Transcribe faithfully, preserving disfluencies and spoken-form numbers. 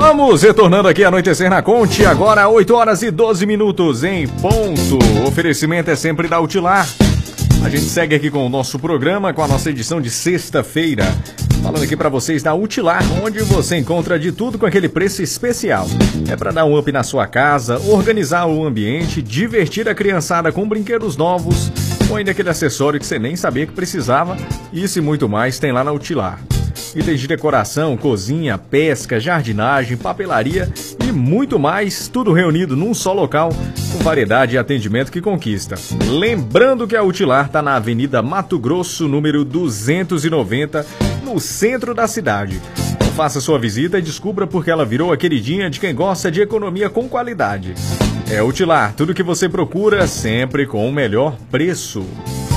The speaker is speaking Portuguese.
Vamos retornando aqui Anoitecer na Conte, agora oito horas e doze minutos em ponto. O oferecimento é sempre da Utilar. A gente segue aqui com o nosso programa, com a nossa edição de sexta-feira. Falando aqui pra vocês da Utilar, onde você encontra de tudo com aquele preço especial. É pra dar um up na sua casa, organizar o ambiente, divertir a criançada com brinquedos novos, ou ainda aquele acessório que você nem sabia que precisava. Isso e muito mais tem lá na Utilar. Itens de decoração, cozinha, pesca, jardinagem, papelaria e muito mais, tudo reunido num só local, com variedade e atendimento que conquista. Lembrando que a Utilar está na Avenida Mato Grosso, número duzentos e noventa, no centro da cidade. Então faça sua visita e descubra porque ela virou a queridinha de quem gosta de economia com qualidade. É Utilar, tudo que você procura, sempre com o melhor preço.